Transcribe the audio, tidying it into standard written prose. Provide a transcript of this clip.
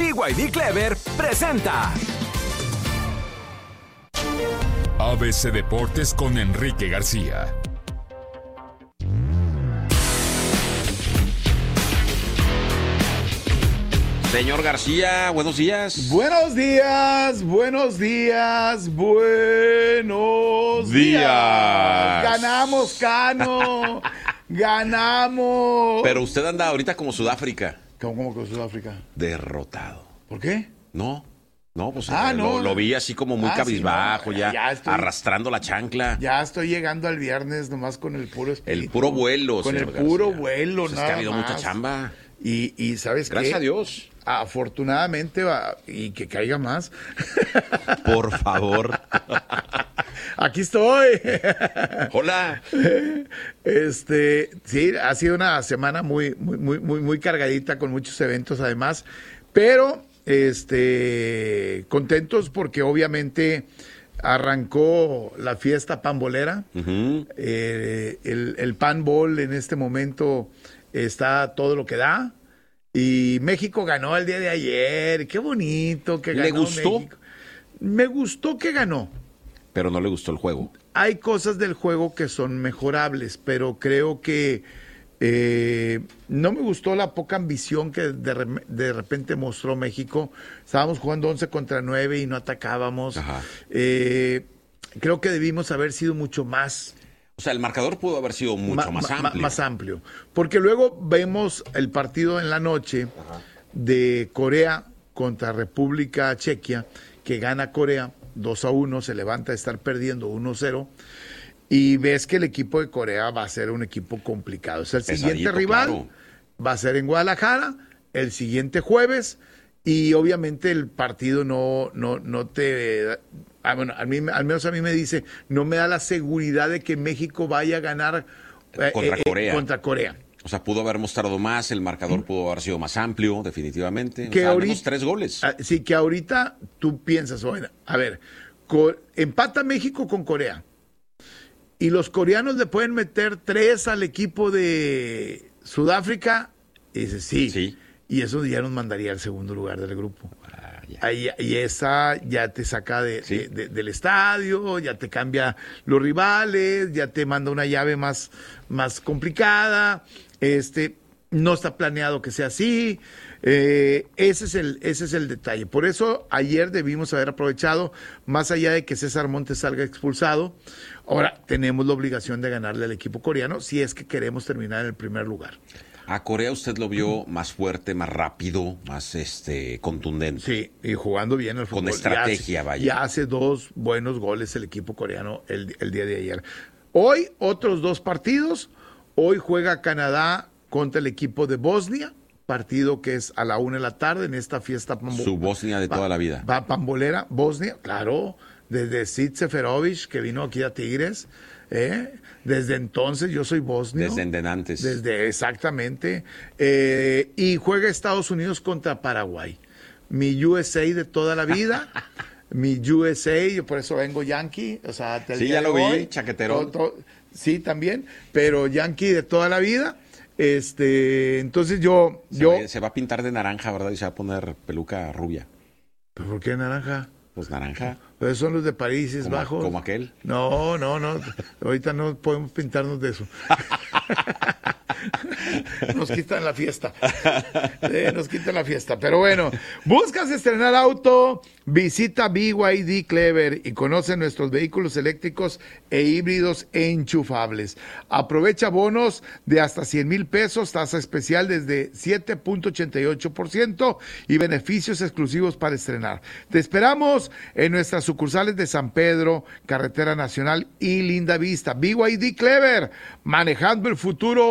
BYD Clever presenta ABC Deportes con Enrique García. Señor García, buenos días. Buenos días, buenos días, buenos días. Ganamos, Cano. Ganamos. Pero usted anda ahorita como Sudáfrica. ¿Cómo que Sudáfrica? Derrotado. ¿Por qué? No, pues no. lo vi así como muy cabizbajo, sí, no, ya estoy, arrastrando la chancla. Ya estoy llegando al viernes nomás con el puro espíritu. El puro vuelo, con el García. puro vuelo, Pues nada es que ha habido más. mucha chamba. Y ¿sabes qué? Gracias a Dios. Afortunadamente, y que caiga más. Por favor. Aquí estoy. Hola. Sí, ha sido una semana muy cargadita con muchos eventos además, pero contentos porque obviamente arrancó la fiesta pambolera. Uh-huh. El panball en este momento está todo lo que da. Y México ganó el día de ayer. Qué bonito que ganó. ¿Le gustó? México. Me gustó que ganó. Pero no le gustó el juego. Hay cosas del juego que son mejorables, pero creo que no me gustó la poca ambición que de repente mostró México. Estábamos jugando 11 contra 9 y no atacábamos. Creo que debimos haber sido mucho más. O sea, el marcador pudo haber sido mucho más amplio. Más amplio. Porque luego vemos el partido en la noche de Corea contra República Chequia, que gana Corea 2-1, se levanta de estar perdiendo 1-0, y ves que el equipo de Corea va a ser un equipo complicado. O sea, el siguiente rival va a ser en Guadalajara, el siguiente jueves, y obviamente el partido no te... bueno, al menos a mí me dice, no me da la seguridad de que México vaya a ganar contra Corea. O sea, pudo haber mostrado más, el marcador pudo haber sido más amplio, definitivamente. Que al menos 3 goles. Sí, que ahorita tú piensas, bueno, a ver, empata México con Corea. Y los coreanos le pueden meter 3 al equipo de Sudáfrica. Y dice, sí. Y eso ya nos mandaría al segundo lugar del grupo. Y esa ya te saca del estadio, ya te cambia los rivales, ya te manda una llave más complicada. No está planeado que sea así. Ese es el detalle. Por eso ayer debimos haber aprovechado, más allá de que César Montes salga expulsado. Ahora tenemos la obligación de ganarle al equipo coreano si es que queremos terminar en el primer lugar. A Corea usted lo vio más fuerte, más rápido, más contundente. Sí, y jugando bien el fútbol. Con estrategia, vaya. Ya hace 2 buenos goles el equipo coreano el día de ayer. Hoy, otros 2 partidos. Hoy juega Canadá contra el equipo de Bosnia, partido que es a la 1 de la tarde en esta fiesta. Su Bosnia de toda la vida. Pambolera, Bosnia, claro, desde Sid Seferovic, que vino aquí a Tigres. Desde entonces yo soy bosnio. Desde antes. Exactamente. Y juega Estados Unidos contra Paraguay. Mi USA de toda la vida. Mi USA, yo por eso vengo Yankee. O sea, sí, ya lo vi, chaquetero. Sí, también, pero Yankee de toda la vida. Entonces Se va a pintar de naranja, ¿verdad? Y se va a poner peluca rubia. ¿Pero por qué naranja? Pues naranja. Pero son los de Países Bajos. ¿Como aquel? No. Ahorita no podemos pintarnos de eso. Nos quitan la fiesta. Nos quitan la fiesta. Pero bueno, ¿buscas estrenar auto? Visita BYD Clever y conoce nuestros vehículos eléctricos e híbridos enchufables. Aprovecha bonos de hasta 100,000 pesos, tasa especial desde 7.88% y beneficios exclusivos para estrenar. Te esperamos en nuestras sucursales de San Pedro, Carretera Nacional y Linda Vista. BYD Clever, manejando el futuro.